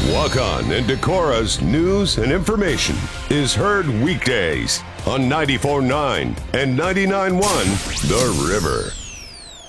Walk-On and Decora's news and information is heard weekdays on 94.9 and 99.1 The River.